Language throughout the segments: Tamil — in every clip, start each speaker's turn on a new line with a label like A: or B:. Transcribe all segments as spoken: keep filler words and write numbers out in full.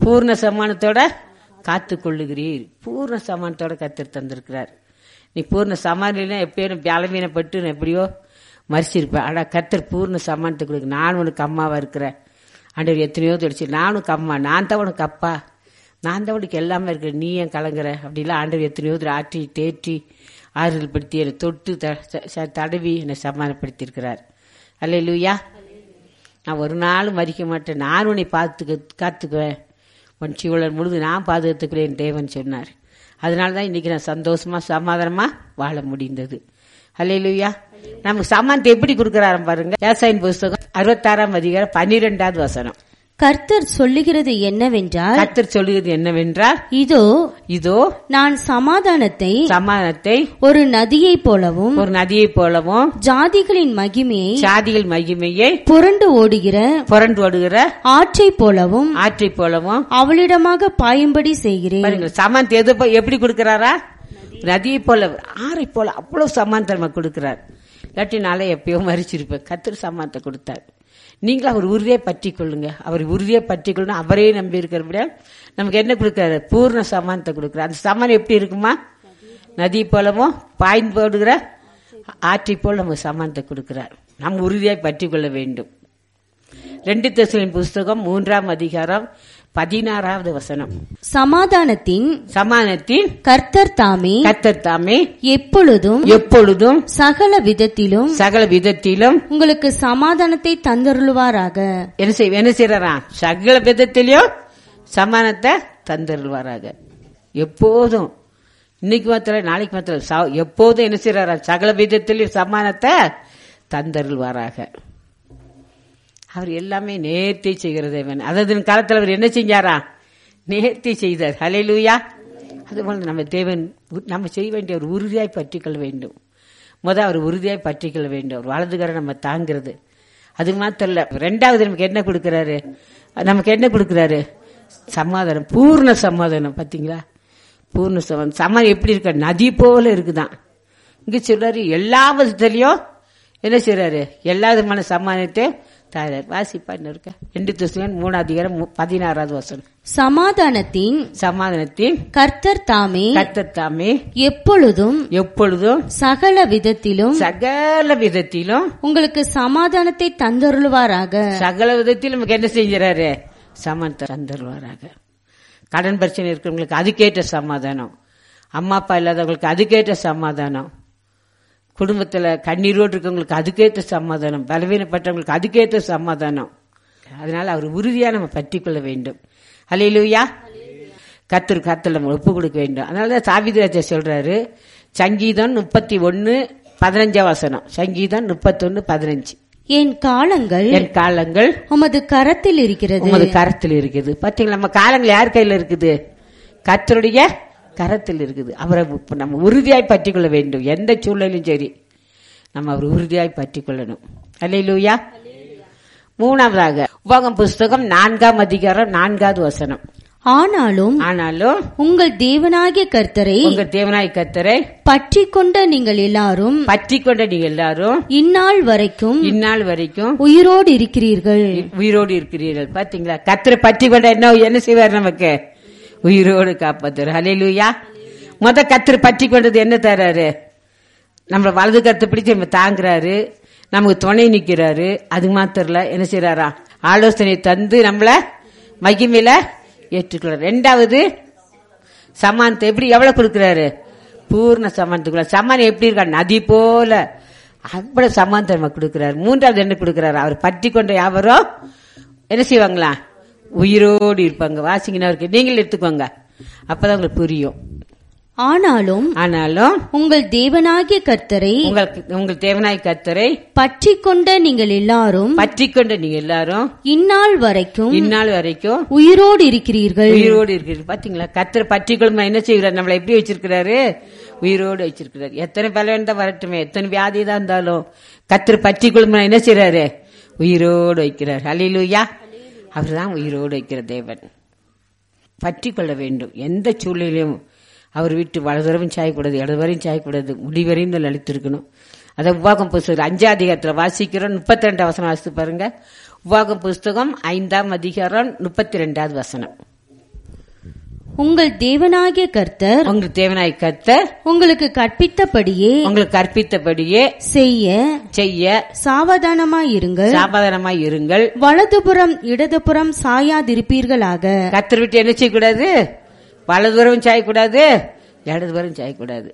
A: பூர்ண சமானத்தோட காத்து கொள்ளுகிறீர். பூர்ண சமானத்தோட கத்தர் தந்திருக்கிறார். நீ பூர்ண சமானில எப்பயும் பலவீனப்பட்டு எப்படியோ மறிச்சிருப்பேன். ஆனா கத்தர் பூர்ண சமானத்தை கொடுக்கு. நான் உனக்கு அம்மாவா இருக்கிறேன். ஆண்டவர் எத்தனையோ தொடிச்சு, நானும் அம்மா, நான் தான் உனக்கு அப்பா, நான் தான் உனக்கு எல்லாமே இருக்கிறேன், நீ ஏன் கலங்குற அப்படிலாம் ஆண்டவர் எத்தனையோ ஆற்றி தேற்றி ஆறுதல் படுத்தி என்னை தொட்டு தடவி என்னை சமாதானப்படுத்தியிருக்கிறார். அல்லேலூயா. நான் ஒரு நாளும் மறிக்க மாட்டேன், நான் உன்னை பார்த்துக்க காத்துக்குவேன், உன் சீவலன் முழுது நான் பாதுகாத்துக்கிறேன் தேவன் சொன்னார். அதனால தான் இன்னைக்கு நான் சந்தோஷமா சமாதானமா வாழ முடிந்தது. அல்லேலூயா. நமக்கு சமானத்தை எப்படி கொடுக்கிறாரு பாருங்க. ஏசாயின் புஸ்தகம் அறுபத்தாறாம் அதிகாரம் பன்னிரெண்டாவது வசனம்.
B: கர்த்தர் சொல்லுகிறது என்னவென்றால்
A: கர்த்தர் சொல்லுகிறது என்னவென்றால்
B: இதோ
A: இதோ
B: நான் சமாதானத்தை
A: சமாதானத்தை
B: ஒரு நதியை போலவும்
A: ஒரு நதியை போலவும்
B: ஜாதிகளின் மகிமையை
A: ஜாதிகள் மகிமையை
B: புரண்டு ஓடுகிற
A: புரண்டு ஓடுகிற
B: ஆற்றை போலவும்
A: ஆற்றை போலவும்
B: அவளிடமாக பாயும்படி செய்கிறேன்.
A: சமானத்தை எது எப்படி கொடுக்கிறாரா? நதியை போல ஆறை போல அவ்வளவு சமானத்தை நம்ம கொடுக்கிறார். இல்லாட்டி நாளை எப்பயோ மறிச்சிருப்பேன். கர்த்தர் சமானத்தை கொடுத்தார். நீங்களும் அவர் உறுதியை பற்றி கொள்ளுங்க. அவர் உறுதியை பற்றி கொள்ளணும். அவரே நம்பி இருக்கிறபடியா நமக்கு என்ன கொடுக்கிறாரு? பூர்ண சமானத்தை கொடுக்கிறார். அந்த சமானம் எப்படி இருக்குமா? நதி போலவும் பாய்ந்து போடுகிற ஆற்றை போல் நமக்கு சமானத்தை கொடுக்கிறார். நம்ம உறுதியாய் பற்றி கொள்ள வேண்டும். ரெண்டு தெசலோனிக்கேயர் புஸ்தகம் மூன்றாம் அதிகாரம் பதினாறாவது வசனம்.
B: சமாதானத்தின்
A: சமாதானத்தின் கர்த்தர் தாமே கர்த்தர் தாமே எப்பொழுதும் எப்பொழுதும் சகல விதத்திலும் சகல விதத்திலும்
B: உங்களுக்கு சமாதானத்தை தந்தருள்வாராக.
A: என்ன செய் என்ன செய்யறா? சகல விதத்திலும் சமாதானத்தை தந்தருள்வாராக. எப்போதும், இன்னைக்கு மாத்திரம் நாளைக்கு மாத்திரம் எப்போதும் என்ன செய்யறா? சகல விதத்திலும் சமாதானத்தை தந்தருள்வாராக. அவர் எல்லாமே நேர்த்தி செய்கிற தேவன். அதாவது காலத்தில் அவர் என்ன செஞ்சாரா? நேர்த்தி செய்தார். ஹல்லேலூயா. அதுபோல நம்ம தேவன் நம்ம செய்ய வேண்டிய ஒரு உறுதியாய் பற்றிக்கொள்ள வேண்டும். முதல் அவர் உறுதியாய் பற்றிக்கொள்ள வேண்டும். ஒரு வலதுகரை நம்ம தாங்கிறது. அது மாத்திரம் இல்ல, ரெண்டாவது நமக்கு என்ன கொடுக்கிறாரு? நமக்கு என்ன கொடுக்கிறாரு? சமாதானம், பூர்ண சமாதானம். பாத்தீங்களா? பூர்ண சமாதானம். சமாதானம் எப்படி இருக்க? நதி போல இருக்குதான். இங்க சொல்றாரு எல்லா விதத்திலையும் என்ன செய்யறாரு? எல்லா விதமான சமாதானத்தை தாயார். வாசிப்பா இருக்க ரெண்டு தெசலோனிக்கேயர் மூணாவது அதிகாரம் பதினாறாவது வசனம்.
B: சமாதானத்தின் சமாதானத்தின் கர்த்தர் தாமே
A: கர்த்தர் தாமே
B: எப்பொழுதும் எப்பொழுதும்
A: சகல விதத்திலும் சகல விதத்திலும்
B: உங்களுக்கு சமாதானத்தை தந்தருள்வாராக.
A: சகல விதத்திலும் நமக்கு என்ன செஞ்சாரு? சமாதானத்தை தந்தருள்வாராக. கடன் பிரச்சனை இருக்கிறவங்களுக்கு அதுக்கேற்ற சமாதானம், அம்மா அப்பா இல்லாதவங்களுக்கு அதுக்கேற்ற சமாதானம், குடும்பத்துல கண்ணீரோடு இருக்கவங்களுக்கு அதுக்கேற்ற சமாதானம், பலவீனப்பட்டவங்களுக்கு அதுக்கேற்ற சமாதானம். அதனால அவர் உறுதியா நம்ம பற்றி கொள்ள வேண்டும். அல்லேலூயா. கர்த்தர் கர்த்தர் நம்ம ஒப்பு கொடுக்க வேண்டும். அதனாலதான் தாவீது சொல்றாரு, சங்கீதம் முப்பத்தி ஒன்னு பதினஞ்சாம் வசனம். சங்கீதம் முப்பத்தி ஒன்னு பதினஞ்சு.
B: என் காலங்கள்
A: என் காலங்கள்
B: உமது கரத்தில் இருக்கிறது.
A: உமது கரத்தில் இருக்குது. பாத்தீங்களா? நம்ம காலங்கள் யார் கையில இருக்குது? கர்த்தருடைய கரத்தில் இருக்குது. அவரை நம்ம உறுதியாய் பற்றி கொள்ள வேண்டும். எந்த சூழ்நிலையும் சரி நம்ம அவர் உறுதியாய் பற்றி கொள்ளணும். அல்லேலூயா. மூணாவதாக உபாகமம் புஸ்தகம் நான்காம் அதிகாரம் நான்காவது வசனம்.
B: ஆனாலும்
A: ஆனாலும்
B: உங்கள் தேவனாகிய கர்த்தரை
A: உங்கள் தேவனாகிய கர்த்தரை
B: பற்றி கொண்ட நீங்கள் எல்லாரும்
A: பற்றி கொண்ட நீங்கள் எல்லாரும்
B: இந்நாள் வரைக்கும்
A: இந்நாள் வரைக்கும்
B: உயிரோடு இருக்கிறீர்கள்.
A: உயிரோடு இருக்கிறீர்கள். பாத்தீங்களா? கர்த்தரை பற்றி கொண்ட என்ன என்ன செய்வார்? நமக்கு உயிரோடு காப்பாத்துறாரு. ஹல்லேலூயா. முத கர்த்தர் பற்றி கொண்டது என்ன தராரு? நம்மள வலது கருத்தை பிடிச்சு நம்ம தாங்குறாரு, நமக்கு துணை நிக்கிறாரு. அது மாத்திரல என்ன செய்யறாரா? ஆலோசனை தந்து நம்மள மகிமையில ஏற்றுக்கிறார். ரெண்டாவது சமானத்தை எப்படி எவ்வளவு கொடுக்கிறாரு? பூர்ண சமானத்துக்குள்ள. சமானம் எப்படி இருக்கா? நதி போல அவ்வளவு சமானத்தை நம்ம கொடுக்கிறாரு. மூன்றாவது என்ன கொடுக்கிறாரு? அவர் பற்றி கொண்ட யாவரோ என்ன செய்வாங்களா? உயிரோடு இருப்பாங்க. வாசிங்கன்னு நீங்கள் எடுத்துக்கோங்க, அப்பதான் உங்களுக்கு புரியும்.
B: ஆனாலும்
A: ஆனாலும்
B: உங்கள் தேவனாகிய கர்த்தரை
A: உங்கள் தேவனாகிய கர்த்தரை
B: பற்றி கொண்ட நீங்கள் எல்லாரும்
A: பற்றி கொண்ட நீங்க எல்லாரும்
B: இந்நாள் வரைக்கும்
A: இந்நாள் வரைக்கும்
B: உயிரோடு இருக்கிறீர்கள்.
A: உயிரோடு இருக்கிறீர்கள். பாத்தீங்களா? கர்த்தரை பற்றி கொள்ளுமா என்ன செய்கிறார்? நம்மளை எப்படி வச்சிருக்கிறாரு? உயிரோடு வச்சிருக்கிறார். எத்தனை பலவீனம் தான் வரட்டுமே, எத்தனை வியாதி தான் இருந்தாலும் கர்த்தரை பற்றி கொள்ளுமா என்ன செய்யறாரு? உயிரோடு வைக்கிறார். அல்லேலூயா. அவர்தான் உயிரோடு வைக்கிற தேவன். பற்றி கொள்ள வேண்டும். எந்த சூழ்நிலையும் அவர் விட்டு வலதுவரையும் சாயக்கூடாது, இடதுவரையும் சாயக்கூடாது, முடிவரையும் தான் அழித்திருக்கணும். அதை உபாகமம் புஸ்தகம் அஞ்சாம் அதிகாரத்தில் வாசிக்கிறோம். முப்பத்தி ரெண்டாம் வசனம் வாசித்து பாருங்க. உபாகமம் புஸ்தகம் ஐந்தாம் அதிகாரம் முப்பத்தி ரெண்டாவது வசனம்.
B: உங்கள் தேவனாகிய கர்த்தர்
A: உங்கள் தேவனாய் கர்த்தர்
B: உங்களுக்கு கற்பித்தபடியே
A: உங்களுக்கு கற்பித்தபடியே
B: செய்ய
A: செய்ய
B: சாவதானமாயிருங்கள்.
A: சாவதானமாய் இருங்கள்.
B: வலதுபுறம் இடதுபுறம் சாயாதிருப்பீர்களாக.
A: கர்த்தர் விட்டு என்ன செய்யக்கூடாது? வலதுபுறம் சாயக்கூடாது, இடதுபுறம் சாயக்கூடாது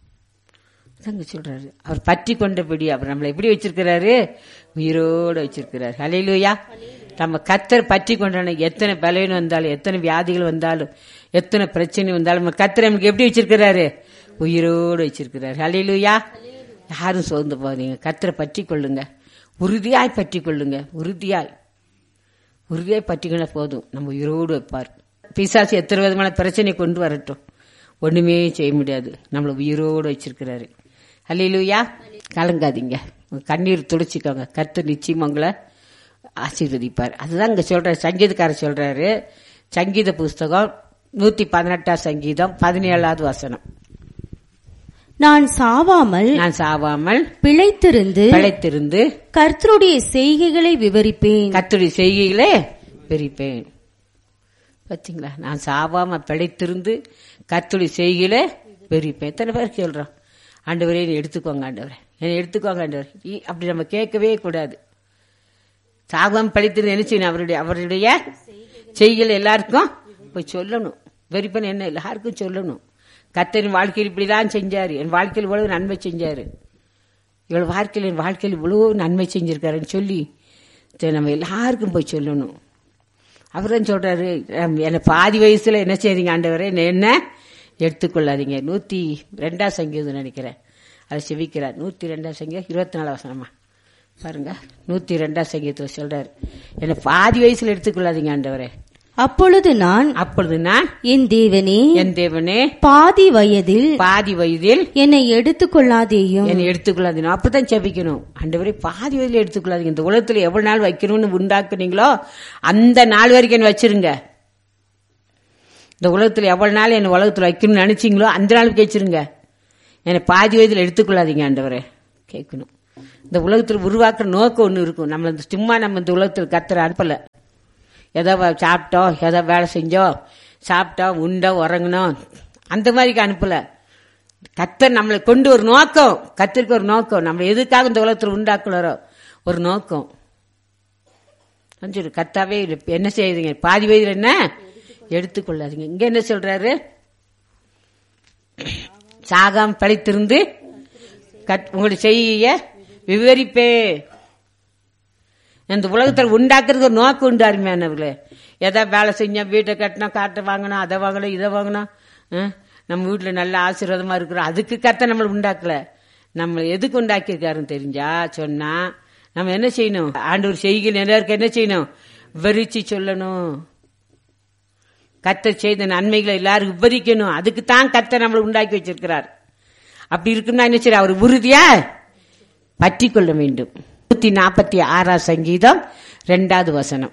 A: சொல்றாரு. அவர் பற்றி கொண்டபடி அவர் நம்மளை எப்படி வச்சிருக்கிறாரு? உயிரோடு வச்சிருக்கிறார். ஹல்லேலூயா. நம்ம கர்த்தர் பற்றி கொண்டான எத்தனை பலவீனம் வந்தாலும், எத்தனை வியாதிகள் வந்தாலும், எத்தனை பிரச்சனை வந்தாலும், நம்ம கர்த்தர் நமக்கு எப்படி வச்சிருக்கிறாரு? உயிரோடு வச்சிருக்கிறாரு. ஹல்லேலூயா. யாரும் சோர்ந்து போறீங்க, கர்த்தரை பற்றி கொள்ளுங்க, உறுதியாய் பற்றி கொள்ளுங்க. உறுதியாய் உறுதியாய் பற்றிக்கொள்ள போதும், நம்ம உயிரோடு வைப்பார். பிசாசு எத்தனை விதமான பிரச்சனை கொண்டு வரட்டும், ஒண்ணுமே செய்ய முடியாது. நம்மள உயிரோடு வச்சிருக்கிறாரு. ஹல்லேலூயா. கலங்காதீங்க, கண்ணீர் துடைச்சிக்கோங்க. கர்த்தர் நிச்சயம் உங்களை ஆசீர்வதிப்பார். அதுதான் இங்க சொல்ற சங்கீதக்காரர் சொல்றாரு. சங்கீத புஸ்தகம் நூத்தி பதினெட்டாம் சங்கீதம் பதினேழாவது வசனம்.
B: நான் சாவாமல்
A: நான் சாவாமல்
B: பிழைத்திருந்து
A: பிழைத்திருந்து
B: கர்த்தருடைய செய்கைகளை விவரிப்பேன்.
A: கர்த்தருடைய செய்கைகளே விவரிப்பேன். பாத்தீங்களா? நான் சாவாம பிழைத்திருந்து கர்த்தருடைய செய்கையிலே விவரிப்பேன். எத்தனை பேர் சொல்றோம், ஆண்டவரே என்னை எடுத்துக்கோங்க, ஆண்டவரே என்னை எடுத்துக்கோங்க ஆண்டவர். அப்படி நம்ம கேட்கவே கூடாது. சாகாம பிழைத்திருந்து என்ன செய்யணும்? அவருடைய அவருடைய செய்கைகள் எல்லாருக்கும் போய் சொல்லணும். வெறிப்பன் என்ன எல்லாருக்கும் சொல்லணும். கர்த்தரின் வாழ்க்கையில் இப்படிதான் செஞ்சாரு, என் வாழ்க்கையில் இவ்வளவு நன்மை செஞ்சாரு, இவ்வளவு வாழ்க்கையில் என் வாழ்க்கையில் இவ்வளவு நன்மை செஞ்சிருக்காருன்னு சொல்லி நம்ம எல்லாருக்கும் போய் சொல்லணும். அவர்தான் சொல்றாரு, என்ன பாதி வயசுல என்ன செய்றீங்க ஆண்டவரே, என்ன எடுத்துக்கொள்ளாதீங்க. நூத்தி ரெண்டாம் சங்கீதம் நினைக்கிறேன், அதை செவிக்கிறார். நூத்தி ரெண்டாம் சங்கீதம் இருபத்தி நாலு வசனமா பாருங்க. நூத்தி ரெண்டாம் சங்கீதத்துல சொல்றாரு, என்ன பாதி வயசுல எடுத்துக்கொள்ளாதீங்க ஆண்டவரே.
B: அப்பொழுது நான்
A: அப்பொழுது நான்
B: என் தேவனே
A: என் தேவனே
B: பாதி வயதில்
A: பாதி வயதில்
B: என்னை எடுத்துக்கொள்ளாதேயும்.
A: என்னை எடுத்துக்கொள்ளாதீங்க. அப்பதான் செபிக்கணும். ஆண்டவரே பாதி வயதில் எடுத்துக்கொள்ளாதீங்க. இந்த உலகத்துல எவ்வளவு நாள் வைக்கணும்னு உண்டாக்குனீங்களோ அந்த நாள் வரைக்கும் என்ன வச்சிருங்க. இந்த உலகத்துல எவ்வளவு நாள் என்ன உலகத்துல வைக்கணும்னு நினைச்சீங்களோ அந்த நாளுக்கு வச்சிருங்க. என்னை பாதி வயதில் எடுத்துக்கொள்ளாதீங்க ஆண்டவரே கேட்கணும். இந்த உலகத்தில் உருவாக்குற நோக்கம் ஒண்ணு இருக்கும். நம்ம சும்மா நம்ம இந்த உலகத்தில் கர்த்தரை அனுப்பல. ஏதோ சாப்பிட்டோம், ஏதோ வேலை செஞ்சோம், சாப்பிட்டோம், உண்டோம், உறங்கணும், அந்த மாதிரிக்கு அனுப்பல. கர்த்தர் நம்மளை கொண்டு ஒரு நோக்கம், கர்த்தருக்கு ஒரு நோக்கம், நம்ம எதுக்காக இந்த உலகத்தில் உண்டாக்குறாரோ ஒரு நோக்கம். கர்த்தாவே என்ன செய்யுதுங்க, பாதி வயதில் என்ன எடுத்துக்கொள்ளாதீங்க. இங்க என்ன சொல்றாரு, சாகாம பிழைத்திருந்து உங்களுடைய செய்ய விவரிப்பே. இந்த உலகத்தில் உண்டாக்குறது ஒரு நோக்கம் உண்டு அருமையானவர்களே. எதா வேலை செஞ்சோம், வீட்டை கட்டினோம், காட்டை வாங்கணும், அதை வாங்கணும், இதை வாங்கணும், நம்ம வீட்டுல நல்ல ஆசீர்வாதமா இருக்கிறோம், அதுக்கு கர்த்தர் நம்மளை உண்டாக்கல. நம்ம எதுக்கு உண்டாக்கியிருக்காருன்னு தெரிஞ்சா சொன்னா நம்ம என்ன செய்யணும், ஆண்டவர் செய்கையில் எல்லாருக்கும் என்ன செய்யணும், விவரிச்சு சொல்லணும். கர்த்தர் செய்த நன்மைகளை எல்லாரும் விவரிக்கணும். அதுக்கு தான் கர்த்தர் நம்மளை உண்டாக்கி வச்சிருக்கிறார். அப்படி இருக்குன்னா என்ன செய்ய, அவர் உறுதியா பற்றி கொள்ள வேண்டும். நூத்தி நாற்பத்தி ஆறாம் சங்கீதம் இரண்டாவது வசனம்.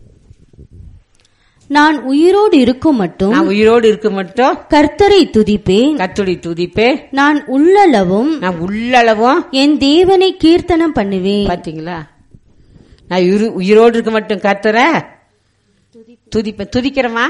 B: நான் உயிரோடு இருக்கும் மட்டும்
A: நான் உயிரோடு இருக்க மட்டும்
B: கர்த்தரை துதிப்பேன்.
A: கர்த்தரை துதிப்பேன்.
B: நான் உள்ளளவும்
A: நான் உள்ளளவும்
B: என் தேவனை கீர்த்தனம் பண்ணுவேன்.
A: பாத்தீங்களா? நான் உயிரோடு இருக்க மட்டும் கர்த்தரை துதிப்பேன். துதிக்கிறமா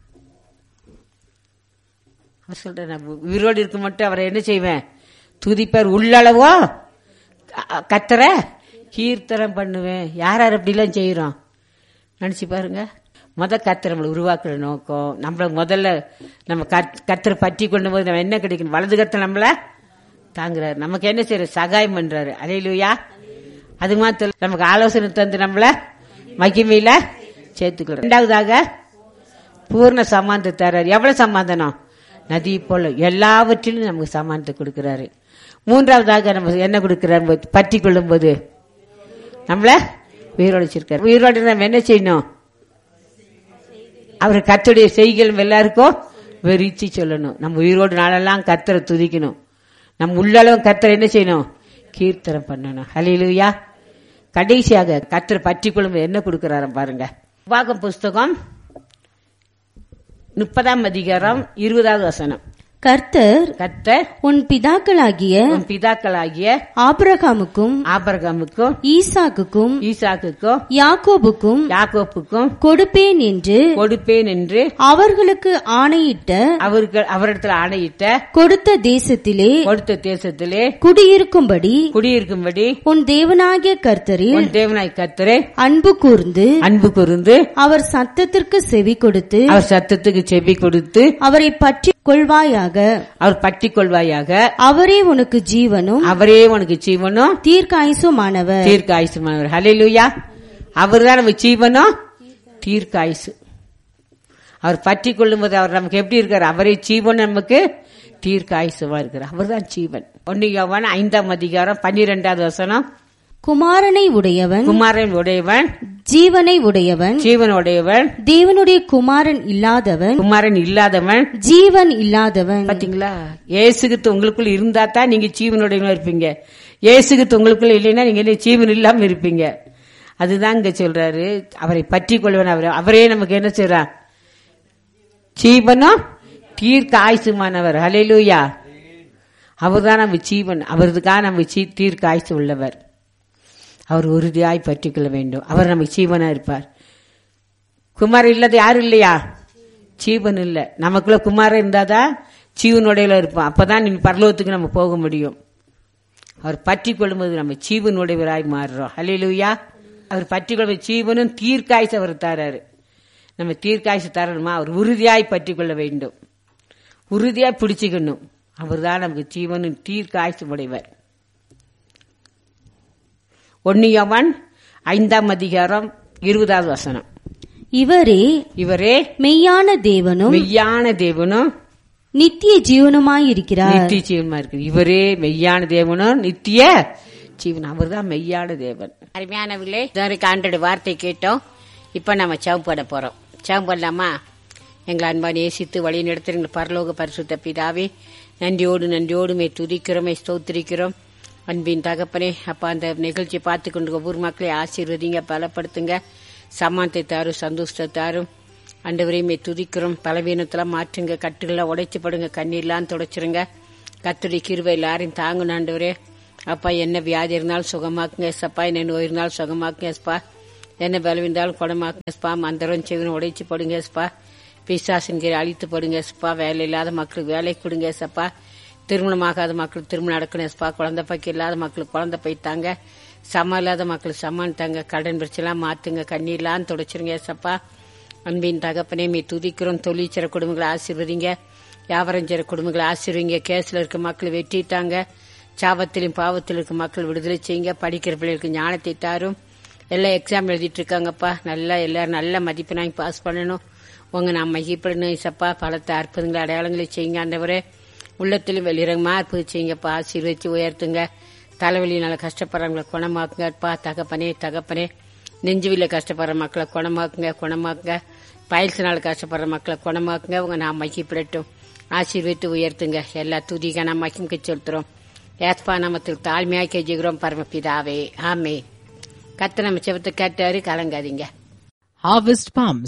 A: சொல்றேன். நான் உயிரோடு இருக்க மட்டும் அவரை என்ன செய்வேன், துதிப்பார். உள்ளளவோ கர்த்தரை கீர்த்தனம் பண்ணுவேன். யார் யார் அப்படிலாம் செய்யறோம் நினைச்சு பாருங்க. முத கர்த்தர் நம்மளை உருவாக்குற நோக்கம், நம்மள முதல்ல நம்ம கர்த்தரை பற்றி கொண்டு போது நம்ம என்ன கிடைக்கணும், வலது கர்த்தர் நம்மள தாங்குறாரு, நமக்கு என்ன செய்யற சகாயம் பண்றாரு. அல்லேலூயா. அது மாத்திரம் நமக்கு ஆலோசனை தந்து நம்மள மகிமையில சேர்த்துக்கிறோம். இரண்டாவதாக பூர்ண சமாதானம் தர்றாரு. எவ்வளவு சமாதானம், நதி போல எல்லாவற்றிலும் நமக்கு சமாதானத்தை கொடுக்கிறாரு. மூன்றாவதாக நம்ம என்ன கொடுக்கிறாரு, பற்றி கொள்ளும் போது நம்மள உயிரோடு வச்சிருக்காரு. உயிரோடு நம்ம என்ன செய்யணும், அவர் கர்த்தருடைய செய்கைகள் எல்லாருக்கும் வெறிச்சு சொல்லணும். நம்ம உயிரோடு நாளெல்லாம் கர்த்தரை துதிக்கணும். நம்ம உள்ளளவும் கர்த்தரை என்ன செய்யணும், கீர்த்தனம் பண்ணணும். ஹல்லேலூயா. கடைசியாக கர்த்தரை பற்றி கொள்ளும் என்ன கொடுக்கிறாரு பாருங்க. உபாகம் புஸ்தகம் முப்பதாம் அதிகாரம் இருபதாவது வசனம்.
B: கர்த்தர்
A: கர்த்தர்
B: உன் பிதாக்களாகிய
A: உன் பிதாக்களாகிய
B: ஆபிரகாமுக்கும்
A: ஆபிரகாமுக்கும்
B: ஈசாக்குக்கும்
A: ஈசாக்குக்கும்
B: யாக்கோபுக்கும்
A: யாக்கோப்புக்கும்
B: கொடுப்பேன் என்று
A: கொடுப்பேன் என்று
B: அவர்களுக்கு ஆணையிட்ட
A: அவர்கள் அவரிடத்தில் ஆணையிட்ட
B: கொடுத்த தேசத்திலே
A: கொடுத்த தேசத்திலே
B: குடியிருக்கும்படி
A: குடியிருக்கும்படி
B: உன் தேவனாகிய கர்த்தரில்
A: உன் தேவனாய் கர்த்தரே
B: அன்பு கூர்ந்து
A: அன்பு கூர்ந்து
B: அவர் சத்தத்திற்கு செவி கொடுத்து
A: அவர் சத்தத்துக்கு செவி கொடுத்து
B: அவரை பற்றி கொள்வாயாக.
A: அவர் பற்றி கொள்வாயாக.
B: அவரே உனக்கு ஜீவனும்
A: அவரே உனக்கு ஜீவனும்
B: தீர்க்காயுசுமானவர்
A: தீர்க்காயுசுமானவர். ஹல்லேலூயா. அவர் தான் நமக்கு ஜீவனும் தீர்க்காயுசு. அவர் பற்றி கொள்ளும் போது அவர் நமக்கு எப்படி இருக்கார்? அவரே ஜீவன், நமக்கு தீர்க்காயுசுவா இருக்கிறார். அவர் தான் ஜீவன். ஒன்னு யோவான் ஐந்தாம் அதிகாரம் பன்னிரெண்டாவது வசனம்.
B: குமாரனை உடையவன்
A: குமாரன் உடையவன்
B: ஜீவனை உடையவன்
A: ஜீவன் உடையவன்
B: தேவனுடைய குமாரன் இல்லாதவன்
A: குமாரன் இல்லாதவன்
B: ஜீவன் இல்லாதவன்.
A: பாத்தீங்களா? இயேசுகிறிஸ்து உங்களுக்குள்ள இருந்தா தான் நீங்க ஜீவனுடையவா இருப்பீங்க. இயேசுகிறிஸ்து உங்களுக்குள்ள இல்லைன்னா நீங்க ஜீவன் இல்லாம இருப்பீங்க. அதுதான் இங்க சொல்றாரு. அவரை பற்றி கொள்வன் அவர். அவரே நமக்கு என்ன செய்றார்? ஜீவனும் தீர்க்க ஆயுசுமானவர். ஹல்லேலூயா. அவர் தான் நம்ம ஜீவன். அவருக்காக நம்ம தீர்க்க ஆயுசு உள்ளவர். அவர் உறுதியாய் பற்றி கொள்ள வேண்டும். அவர் நமக்கு ஜீவனா இருப்பார். குமாரன் இல்லாத யாரும் இல்லையா? ஜீவன் இல்ல. நமக்குள்ள குமாரன் இருந்தாதான் ஜீவனுடையில இருப்போம். அப்பதான் நீ பரலோகத்துக்கு நம்ம போக முடியும். அவர் பற்றி கொள்ளும்போது நம்ம ஜீவனுடையவராய் மாறுறோம். ஹல்லேலூயா. அவர் பற்றி கொள்ள ஜீவனும் தீர்க்காய்ச்சி அவர் தராரு. நம்ம தீர்க்காய்ச்சி தரணுமா? அவர் உறுதியாய் பற்றி கொள்ள வேண்டும். உறுதியாய் பிடிச்சுக்கணும். அவர் தான் நமக்கு ஜீவனும் தீர்க்காய்ச்சி உடையவர். ஒன்னு யோவான் ஐந்தாம் அதிகாரம் இருபதாவது வசனம்.
B: இவரே
A: இவரே
B: மெய்யான தேவனும்
A: மெய்யான தேவனும்
B: நித்திய ஜீவனுமாயிருக்கிறார்.
A: நித்திய ஜீவனுமா இருக்கு. இவரே மெய்யான தேவனும் நித்திய ஜீவன். அவர் தான் மெய்யான தேவன். அருமையானவர்களே, இதுவரைக்கும் ஆண்டோட வார்த்தை கேட்டோம். இப்ப நம்ம ஜெபம் பண்ண போறோம். ஜெபம் பண்ணலாமா? எங்களை அன்பான் நேசித்து வழி நடத்துகிற பரலோக பரிசுத்த பிதாவே, நன்றியோடு நன்றியோடு மே துதிக்கிறோம், மே ஸ்தோத்திரிக்கிறோம். அன்பின் தகப்பனே, அப்பா அந்த நிகழ்ச்சியை பார்த்து கொண்டு ஒவ்வொரு மக்களை ஆசீர்வதிங்க, பலப்படுத்துங்க, சமானத்தை தாரும், சந்தோஷத்தை தாரும். ஆண்டவரையுமே துதிக்கிறோம். பலவீனத்தெல்லாம் மாற்றுங்க, கட்டுகளை உடைச்சு படுங்க, கண்ணீர்லாம் துடைச்சிருங்க. கர்த்தருடைய கிருபை எல்லாரையும் தாங்கணும் ஆண்டவரே. அப்பா என்ன வியாதி இருந்தாலும் சுகமாக்குங்க எஸ்ப்பா, என்ன நோய் இருந்தாலும் சுகமாக்குங்க எஸ்ப்பா, என்ன பலவீனாலும் குணமாக்குங்க எஸ்ப்பா. மந்திரம் செவினும் உடைச்சு படுங்க எஸ்ப்பா. பிசாசின் கீழே அழித்து படுங்க எஸ்ப்பா. வேலை இல்லாத மக்களுக்கு வேலை கொடுங்க எஸ்ப்பா. திருமணமாகாத மக்களுக்கு திருமணம் நடக்கணும் எஸ்ப்பா. குழந்தை பைக்கு இல்லாத மக்களுக்கு குழந்தை பைத்தாங்க. சமம் இல்லாத மக்களுக்கு சமான் தாங்க. கடன் பிரச்சனைலாம் மாத்துங்க, கண்ணீர்லாம் துடைச்சிருங்க ஏசப்பா. அன்பின் தகப்பனே மீ துதிக்கிறோம். தொழிற்சிற குடும்பங்களை ஆசீர்வதிங்க, வியாபாரம் செய்கிற குடும்பங்களை ஆசீர்வதிங்க. கேஸ்ல இருக்க மக்கள் வெட்டிட்டாங்க, சாபத்திலும் பாவத்தில் இருக்க மக்கள் விடுதலை செய்யுங்க. படிக்கிற பிள்ளைகளுக்கு ஞானத்தை தாரும். எல்லாம் எக்ஸாம் எழுதிட்டு இருக்காங்கப்பா, நல்லா எல்லாரும் நல்ல மதிப்பெண்ணாங்க பாஸ் பண்ணணும். உங்க நான் மகிப்படணும் ஏசப்பா. பலத்தை அற்புதங்களை அடையாளங்களை செய்யுங்க ஆண்டவரே. உள்ளத்திலும் வெளியிறங்கமா அற்புதம் செய்யுங்கப்பா. ஆசீர்வதிச்சு உயர்த்துங்க. தலைவலியினால கஷ்டப்படுறவங்களை குணமாக்குங்கப்பா. தகப்பனே தகப்பனே நெஞ்சுவில கஷ்டப்படுற மக்களை குணமாக்குங்க, குணமாக்குங்க. பயிற்சினால கஷ்டப்படுற மக்களை குணமாக்குங்க. உங்க நான் மகிப்பிடட்டும். ஆசீர்வதித்து உயர்த்துங்க. எல்லா துதிக நாம் மகிமுக செலுத்துறோம். ஏஸ்பா நாமத்தில் தாழ்மையாக கெஞ்சுகிறோம் பரமபிதாவே, ஆமே. கர்த்தர் நம்ம செபத்தை கேட்டாரு, கலங்காதீங்க.
C: Harvest Palms.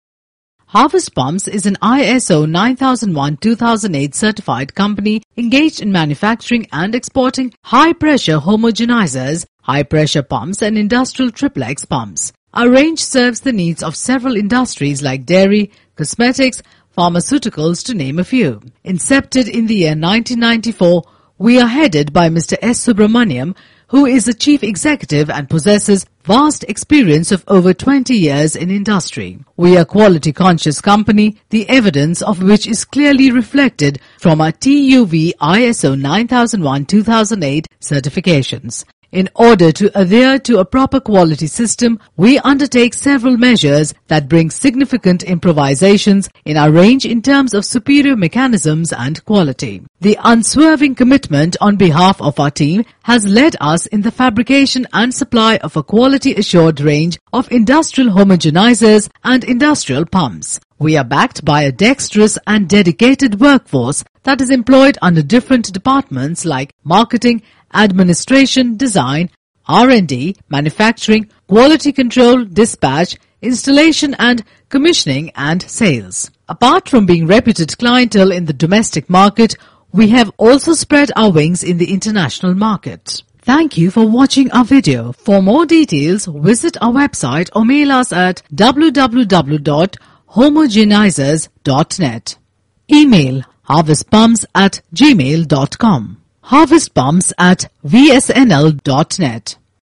C: Harvest Palms is an I S O nine thousand one two thousand eight certified company engaged in manufacturing and exporting high-pressure homogenizers, high-pressure pumps and industrial triplex pumps. Our range serves the needs of several industries like dairy, cosmetics, pharmaceuticals to name a few. Incepted in the year nineteen ninety-four, we are headed by Mister S. Subramaniam, who is the chief executive and possesses vast experience of over twenty years in industry. We are a quality conscious company, the evidence of which is clearly reflected from our T U V I S O nine thousand one two thousand eight certifications. In order to adhere to a proper quality system, we undertake several measures that bring significant improvisations in our range in terms of superior mechanisms and quality. The unswerving commitment on behalf of our team has led us in the fabrication and supply of a quality assured range of industrial homogenizers and industrial pumps. We are backed by a dexterous and dedicated workforce that is employed under different departments like marketing, administration, design, R and D, manufacturing, quality control, dispatch, installation and commissioning and sales. Apart from being reputed clientele in the domestic market, we have also spread our wings in the international market. Thank you for watching our video. For more details, visit our website or mail us at w w w dot homogenizers dot net. Email harvestpumps at gmail dot com. harvestpumps at v s n l dot net.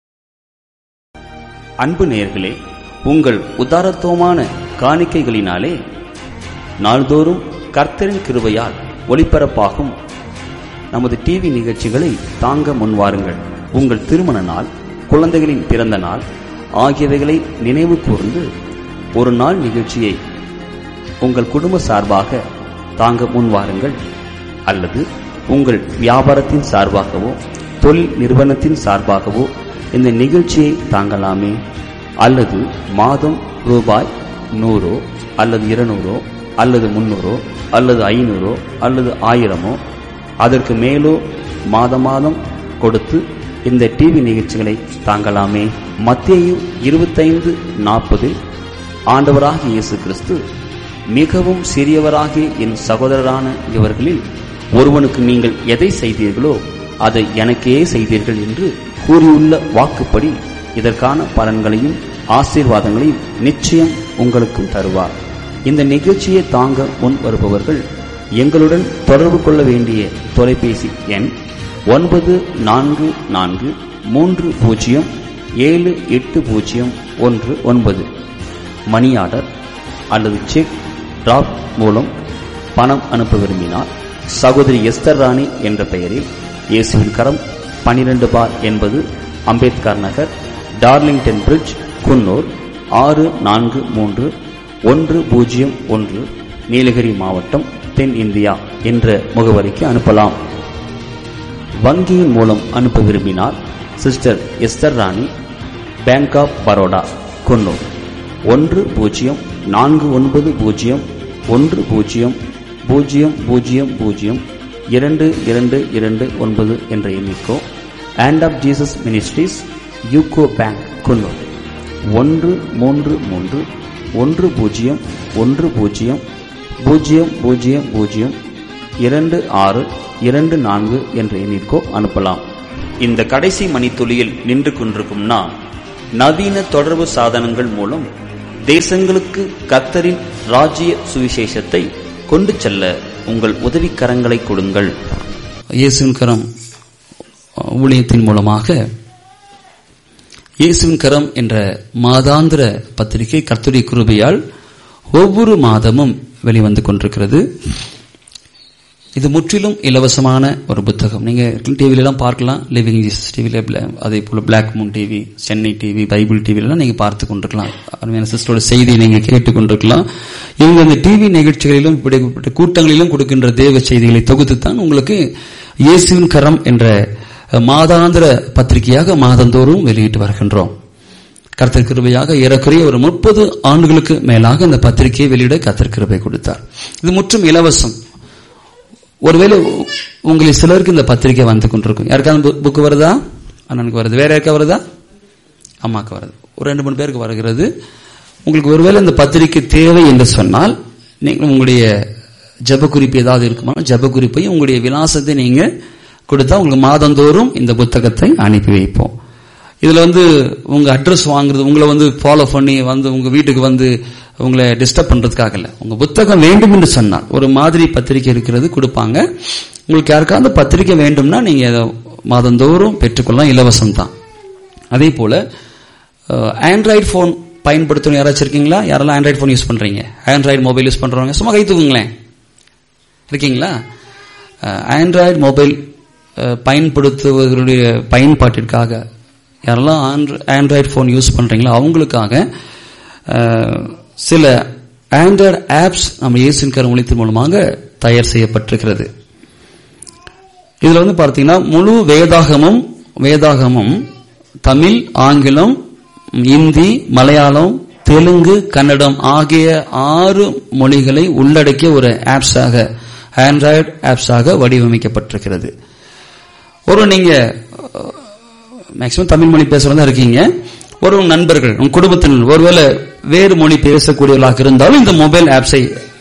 D: அன்பு நேயர்களே, உங்கள் உதாரத்துவமான காணிக்கைகளினாலே நாள்தோறும் கர்த்தரின் கிருபையால் ஒளிபரப்பாகும் நமது டிவி நிகழ்ச்சிகளை தாங்க முன்வாருங்கள். உங்கள் திருமண நாள், குழந்தைகளின் பிறந்த நாள் ஆகியவைகளை நினைவு கூர்ந்து ஒரு நாள் நிகழ்ச்சியை உங்கள் குடும்ப சார்பாக தாங்க முன்வாருங்கள். அல்லது உங்கள் வியாபாரத்தின் சார்பாகவோ தொழில் நிறுவனத்தின் சார்பாகவோ இந்த நிகழ்ச்சியை தாங்கலாமே. அல்லது மாதம் ரூபாய் நூறோ அல்லது இருநூறோ அல்லது முன்னூறோ அல்லது ஐநூறோ அல்லது ஆயிரமோ அதற்கு மேலோ மாத மாதம் கொடுத்து இந்த டிவி நிகழ்ச்சிகளை தாங்கலாமே. மத்தேயு இருபத்தைந்து நாற்பதில் ஆண்டவராகிய இயேசு கிறிஸ்து, மிகவும் சிறியவராகிய என் சகோதரரான இவர்களில் ஒருவனுக்கு நீங்கள் எதை செய்தீர்களோ அதை எனக்கே செய்தீர்கள் என்று கூறியுள்ள வாக்குப்படி இதற்கான பலன்களையும் ஆசீர்வாதங்களையும் நிச்சயம் உங்களுக்கும் தருவார். இந்த நிகழ்ச்சியை தாங்க முன் வருபவர்கள் எங்களுடன் தொடர்பு கொள்ள வேண்டிய தொலைபேசி எண் ஒன்பது நான்கு நான்கு மூன்று பூஜ்ஜியம் ஏழு எட்டு பூஜ்ஜியம் ஒன்று ஒன்பது. மணி ஆர்டர் அல்லது செக் டிராப் மூலம் பணம் அனுப்ப விரும்பினார் சகோதரி எஸ்தர் ராணி என்ற பெயரில் இயேசுவின் கரம் பனிரெண்டு பார் என்பது அம்பேத்கர் நகர், டார்லிங்டன் பிரிட்ஜ், குன்னூர் ஆறு நான்கு மூன்று ஒன்று பூஜ்ஜியம் ஒன்று, நீலகிரி மாவட்டம், தென் இந்தியா என்ற முகவரிக்கு அனுப்பலாம். வங்கியின் மூலம் அனுப்ப விரும்பினால் சிஸ்டர் எஸ்தர் ராணி, பேங்க் ஆப் பரோடா, குன்னூர் ஒன்று பூஜ்ஜியம் நான்கு ஒன்பது பூஜ்ஜியம் ஒன்று பூஜ்ஜியம் பூஜ்ஜியம் பூஜ்ஜியம் பூஜ்ஜியம் இரண்டு இரண்டு இரண்டு ஒன்பது என்ற எண்ணிக்கோ, hand of Jesus ministries, UCO bank, Coonoor ஒன்று மூன்று மூன்று ஒன்று பூஜ்ஜியம் ஒன்று பூஜ்ஜியம் பூஜ்ஜியம் பூஜ்ஜியம் பூஜ்ஜியம் இரண்டு ஆறு இரண்டு நான்கு என்ற எண்ணிற்கோ அனுப்பலாம். இந்த கடைசி மணித்துளியில் நின்று கொண்டிருக்கும் நாம் நவீன தொடர்பு சாதனங்கள் மூலம் தேசங்களுக்கு கர்த்தரின் ராஜ்ய சுவிசேஷத்தை கொண்டு செல்ல உங்கள் உதவிக்கரங்களை கொடுங்கள். இயேசுவின் கரம் ஊழியத்தின் மூலமாக இயேசுவின் கரம் என்ற மாதாந்திர பத்திரிகை கர்த்தருடைய கிருபையால் ஒவ்வொரு மாதமும் வெளிவந்து கொண்டிருக்கிறது. இது முற்றிலும் இலவசமான ஒரு புத்தகம். நீங்க டிவில எல்லாம் பார்க்கலாம், லிவிங் ஜீசஸ் டிவில, அதே போல black Moon TV, Chennai TV, Bible TV எல்லாம் நீங்க பார்த்து கொண்டிருக்கலாம். அருமையான சிஸ்டரோட செய்தியை நீங்க கேட்டுக் கொண்டிருக்கலாம். இவங்க இந்த டிவி நிகழ்ச்சிகளிலும் இப்படிப்பட்ட கூட்டங்களிலும் கொடுக்கின்ற தேவ செய்திகளை தொகுத்துத்தான் உங்களுக்கு இயேசுவின் கரம் என்ற மாதாந்திர பத்திரிகையாக மாதந்தோறும் வெளியிட்டு வருகின்றோம். கர்த்தர் கிருபையாக ஏறக்குறைய ஒரு முப்பது ஆண்டுகளுக்கு மேலாக இந்த பத்திரிகையை வெளியிட கர்த்தர் கிருபை கொடுத்தார். இது முற்றும் இலவசம். ஒருவேளை உங்களில் சிலருக்கு இந்த பத்திரிகை வந்து கொண்டிருக்கும். யாருக்காவது புக்கு வருதா? அண்ணனுக்கு வருது. வேற யாருக்கா வருதா? அம்மாக்கு வருது. ஒரு ரெண்டு மூணு பேருக்கு வருகிறது. உங்களுக்கு ஒருவேளை இந்த பத்திரிகை தேவை என்று சொன்னால் நீங்கள் உங்களுடைய ஜப குறிப்பு ஏதாவது இருக்குமா, ஜப குறிப்பையும் உங்களுடைய விலாசத்தை நீங்க கொடுத்தா உங்களுக்கு மாதந்தோறும் இந்த புத்தகத்தை அனுப்பி வைப்போம். இதுல வந்து உங்க அட்ரஸ் வாங்குறது, உங்களை வந்து ஃபாலோ பண்ணி வந்து உங்க வீட்டுக்கு வந்து உங்களை டிஸ்டர்ப் பண்றதுக்காக இல்ல. உங்க புத்தகம் வேண்டும் என்று சொன்னால் ஒரு மாதிரி பத்திரிகை இருக்கிறது கொடுப்பாங்க. உங்களுக்கு யாருக்காவது பத்திரிகை வேண்டும்னா நீங்க மாதந்தோறும் பெற்றுக்கொள்ளலாம், இலவசம் தான். அதே போல ஆண்ட்ராய்டு போன் பயன்படுத்தணும் யாராச்சும் இருக்கீங்களா? யாரெல்லாம் ஆண்ட்ராய்டு போன் யூஸ் பண்றீங்க? ஆண்ட்ராய்டு மொபைல் யூஸ் பண்றவங்க சும்மா கை தூக்குங்களேன். இருக்கீங்களா? ஆண்ட்ராய்டு மொபைல் பயன்படுத்துவதனுடைய பயன்பாட்டிற்காக யாரெல்லாம் ஆண்ட்ராய்டு போன் யூஸ் பண்றீங்களோ அவங்களுக்காக சில ஆண்ட்ராய்டு ஆப்ஸ் நம்ம இயேசுவின் கரம் ஊழியத்தின் மூலமாக தயார் செய்யப்பட்டிருக்கிறது. இதுல வந்து பார்த்தீங்கன்னா முழு வேதாகமும் வேதாகமும் தமிழ், ஆங்கிலம், இந்தி, மலையாளம், தெலுங்கு, கன்னடம் ஆகிய ஆறு மொழிகளை உள்ளடக்கிய ஒரு ஆப்ஸாக, ஆண்ட்ராய்டு ஆப்ஸாக வடிவமைக்கப்பட்டிருக்கிறது. ஒரு நீங்க மேக்சிமம் தமிழ் மொழி பேசுறதா இருக்கீங்க, ஒரு நண்பர்கள், உங்க குடும்பத்தினர் ஒருவேளை வேறு மொழி பேசக்கூடியவர்களாக இருந்தாலும் இந்த மொபைல் ஆப்ஸை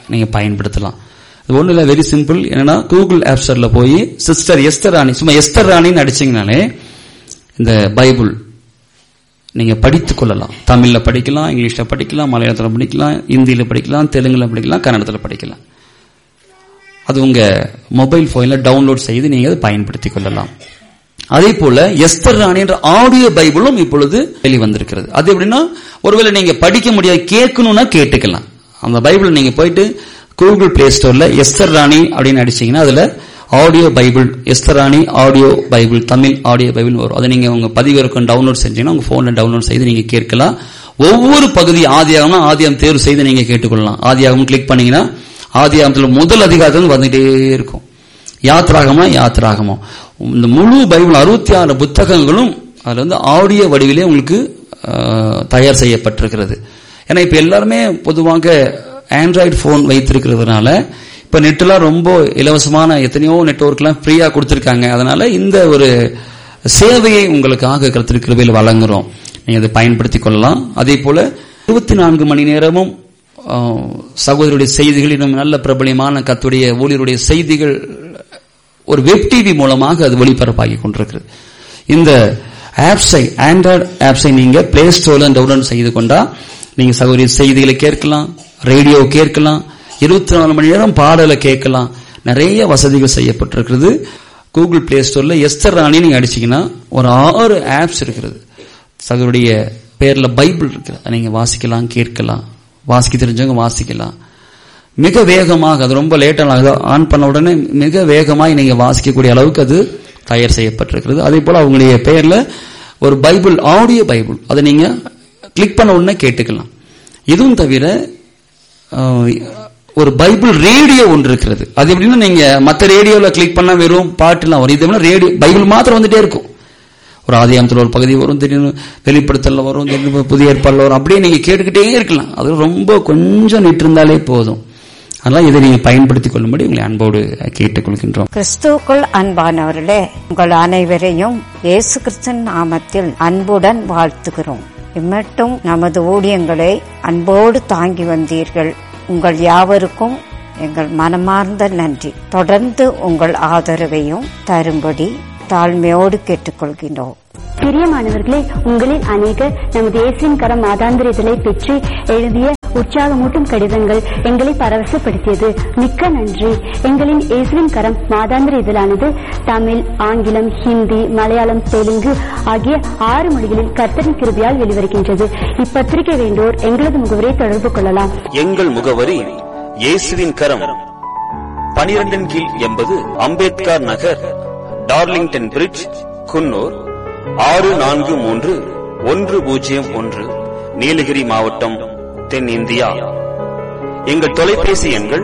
D: நீங்க பயன்படுத்தலாம். இது ஒண்ணு இல்ல, வெரி சிம்பிள். என்னன்னா கூகுள் ஆப் ஸ்டோர்ல போய் சிஸ்டர் எஸ்தர் ராணி, சும்மா எஸ்தர் ராணின்னு அடிச்சீங்கனாலே இந்த பைபிள் நீங்க படித்துக் கொள்ளலாம். தமிழ்ல படிக்கலாம், இங்கிலீஷ்ல படிக்கலாம், மலையாளத்துல படிக்கலாம், இந்தியில படிக்கலாம், தெலுங்குல படிக்கலாம், கன்னடத்துல படிக்கலாம். அது உங்க மொபைல் போன்ல டவுன்லோட் செய்து நீங்க அதை பயன்படுத்திக் கொள்ளலாம். அதே போல எஸ்தர் ராணி என்ற ஆடியோ பைபிளும் இப்பொழுது வெளிவந்திருக்கிறது. அது எப்படின்னா, ஒருவேளை நீங்க படிக்க முடியாது, கேட்கணும்னா கேட்டுக்கலாம். அந்த பைபிள் நீங்க போயிட்டு கூகுள் பிளே ஸ்டோர்ல எஸ்தர் ராணி அப்படின்னு அடிச்சீங்கன்னா அதுல ஆடியோ பைபிள், எஸ்தர் ராணி audio Bible, Tamil audio Bible வரும். அதை நீங்க உங்க பதிவிறக்கம் டவுன்லோட் செஞ்சீங்கன்னா உங்க போன்ல டவுன்லோட் செய்து நீங்க கேட்கலாம். ஒவ்வொரு பகுதி ஆதியாகம்னா ஆதியாகம் தேர்வு செய்து நீங்க கேட்டுக்கொள்ளலாம். ஆதியாகம் கிளிக் பண்ணீங்கன்னா ஆதியாகத்துல முதல் அதிகாரத்தில் வந்துட்டே இருக்கும். யாத்ராகமா யாத்ராகமா இந்த முழு பைபிள் அறுபத்தி ஆறு புத்தகங்களும் அதுல வந்து ஆடியோ வடிவிலே உங்களுக்கு தயார் செய்யப்பட்டிருக்கிறது. ஏன்னா இப்ப எல்லாருமே பொதுவாக ஆண்ட்ராய்டு போன் வைத்திருக்கிறதுனால இப்ப நெட்லாம் ரொம்ப இலவசமான எத்தனையோ நெட்வொர்க் எல்லாம் ஃப்ரீயா கொடுத்திருக்காங்க. அதனால இந்த ஒரு சேவையை உங்களுக்காக கர்த்தர் கிருபையில் வழங்குறோம். நீங்க அதை பயன்படுத்திக் கொள்ளலாம். அதே போல இருபத்தி நான்கு மணி நேரமும் சகோதரருடைய செய்திகள், இன்னும் நல்ல பிரபலியமான கர்த்தருடைய ஊழியருடைய செய்திகள் ஒரு வெப் டிவி மூலமாக அது ஒளிபரப்பாகி கொண்டிருக்கிறது. இந்த ஆப்ஸை, ஆண்ட்ராய்டு ஆப்ஸை நீங்க பிளே ஸ்டோர்ல டவுன்லோட் செய்து கொண்டா நீங்க சகோதரி செய்திகளை கேட்கலாம், ரேடியோ கேட்கலாம், இருபத்தி நாலு மணி நேரம் பாடலை கேட்கலாம். நிறைய வசதிகள் செய்யப்பட்டிருக்கிறது. கூகுள் பிளே ஸ்டோர்ல எஸ்தர் ராணி நீங்க அடிச்சீங்கன்னா ஒரு ஆறு ஆப்ஸ் இருக்கிறது. சகோதரிய பேர்ல பைபிள் இருக்கு, நீங்க வாசிக்கலாம், கேட்கலாம். வாசிக்க தெரிஞ்சவங்க வாசிக்கலாம். மிக வேகமாக, அது ரொம்ப லேட்டாக ஆன் பண்ண உடனே மிக வேகமாக நீங்க வாசிக்கக்கூடிய அளவுக்கு அது தயார் செய்யப்பட்டிருக்கிறது. அதே போல அவங்களுடைய பெயர்ல ஒரு பைபிள், ஆடியோ பைபிள், அதை நீங்க கிளிக் பண்ண உடனே கேட்டுக்கலாம். இதுவும் தவிர ஒரு பைபிள் ரேடியோ ஒன்று இருக்கிறது. அது எப்படின்னா, நீங்க மற்ற ரேடியோல கிளிக் பண்ணா வெறும் பாட்டுலாம் வரும். இது ரேடியோ பைபிள் மாத்திரம் வந்துட்டே இருக்கும். ஒரு ஆதியாகமத்தில் ஒரு பகுதி வரும், திடீர்னு வெளிப்படுத்தல வரும், திடீர்னு புதிய ஏற்பாடுல வரும். அப்படியே நீங்க கேட்டுக்கிட்டே இருக்கலாம். அது ரொம்ப கொஞ்சம் நிட்டு இருந்தாலே போதும். அதனால இதை நீங்க பயன்படுத்திக் கொள்ளும்படி உங்களை அன்போடு கேட்டுக் கொள்கின்றோம்.
E: கிறிஸ்துவுக்குள் அன்பானவர்களே, உங்கள் அனைவரையும் இயேசு கிறிஸ்துவின் நாமத்தில் அன்புடன் வாழ்த்துகிறோம். இம்மட்டும் நமது ஊழியங்களை அன்போடு தாங்கி வந்தீர்கள். உங்கள் யாவருக்கும் எங்கள் மனமார்ந்த நன்றி. தொடர்ந்து உங்கள் ஆதரவையும் தரும்படி தாழ்மையோடு கேட்டுக்கொள்கின்றோம்.
F: பிரியமானவர்களே, உங்களில் அநேகர் நமது இயேசுவின் கரம் மாதாந்திர இதழை பெற்று எழுதிய உற்சாகமூட்டும் கடிதங்கள் எங்களை பரவசப்படுத்தியது. மிக்க நன்றி. எங்களின் இயேசுவின் கரம் மாதாந்திர இதழானது தமிழ், ஆங்கிலம், ஹிந்தி, மலையாளம், தெலுங்கு ஆகிய ஆறு மொழிகளில் கர்த்தரின் கிருபையால் வெளிவருகின்றது. இப்பத்திரிகை வேண்டோர் எங்களது முகவரியை தொடர்பு கொள்ளலாம்.
D: எங்கள் முகவரி இயேசுவின் கரம், பனிரெண்டின் கீழ் எண்பது அம்பேத்கர் நகர், டார்லிங்டன் பிரிட்ஜ், குன்னூர் ஆறு நான்கு மூன்று ஒன்று பூஜ்ஜியம் ஒன்று, நீலகிரி மாவட்டம், தென்னிந்தியா. எங்கள் தொலைபேசி எண்கள்